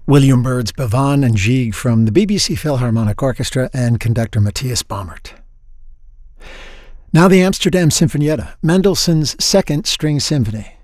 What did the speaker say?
William Byrd's Bavon and Gigue from the BBC Philharmonic Orchestra and conductor Matthias Baumert. Now the Amsterdam Sinfonietta, Mendelssohn's Second String Symphony.